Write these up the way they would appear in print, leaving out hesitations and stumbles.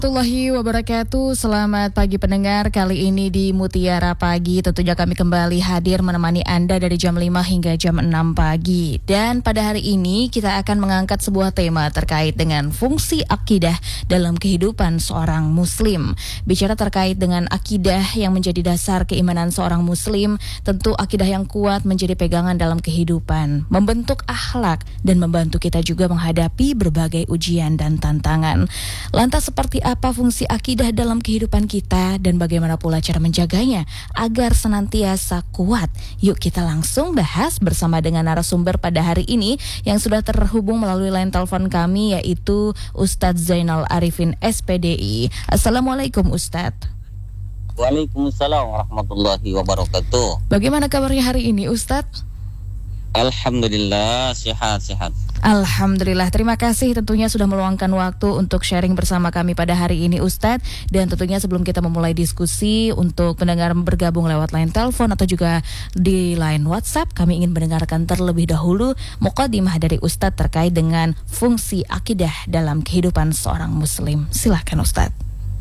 Warahmatullahi wabarakatuh. Selamat pagi pendengar. Kali ini di Mutiara Pagi tentunya kami kembali hadir menemani Anda dari jam 5 hingga jam 6 pagi. Dan pada hari ini kita akan mengangkat sebuah tema terkait dengan fungsi akidah dalam kehidupan seorang muslim. Bicara terkait dengan akidah yang menjadi dasar keimanan seorang muslim, tentu akidah yang kuat menjadi pegangan dalam kehidupan, membentuk akhlak dan membantu kita juga menghadapi berbagai ujian dan tantangan. Lantas seperti apa fungsi akidah dalam kehidupan kita dan bagaimana pula cara menjaganya agar senantiasa kuat? Yuk kita langsung bahas bersama dengan narasumber pada hari ini yang sudah terhubung melalui line telepon kami, yaitu Ustadz Zainal Arifin SPDI. Assalamualaikum Ustadz. Waalaikumsalam warahmatullahi wabarakatuh. Bagaimana kabarnya hari ini Ustadz? Alhamdulillah sehat-sehat. Alhamdulillah, terima kasih tentunya sudah meluangkan waktu untuk sharing bersama kami pada hari ini Ustadz. Dan tentunya sebelum kita memulai diskusi, untuk pendengar bergabung lewat line telepon atau juga di line WhatsApp, kami ingin mendengarkan terlebih dahulu muqaddimah dari Ustadz terkait dengan fungsi akidah dalam kehidupan seorang muslim. Silahkan Ustadz.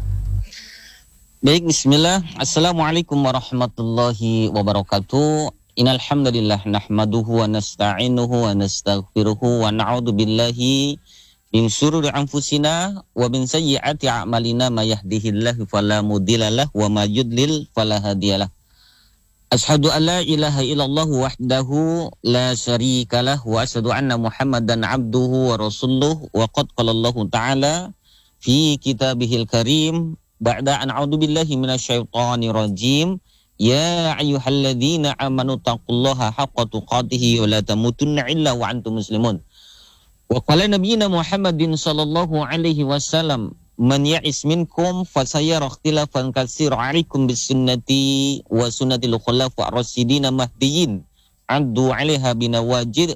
Baik, bismillah. Assalamualaikum warahmatullahi wabarakatuh. Innal hamdalillah nahmaduhu wa nasta'inuhu wa nastaghfiruhu wa na'udzu billahi min syururi anfusina wa min sayyiati a'malina may yahdihillahu fala mudhillalah wa may yudlil fala hadiyalah. Asyhadu an la ilaha illallah wahdahu la syarikalah wa asyhadu anna Muhammadan abduhu wa rasuluh wa qad qala Allah ta'ala fi kitabihil karim ba'da an a'udzu billahi minasyaitonir rajim. Ya ayyuhalladzina amanu taqullaha haqqa tuqatih wa la tamutunna illa wa antum muslimun. Wa qala nabiyyuna Muhammadin sallallahu alaihi wasallam, man ya'is minkum fasayara ikhtilafan katsiran 'alaikum bisunnati wa sunnatil khulafa ar-rasyidin mahdiyyin addu 'alaiha binawajid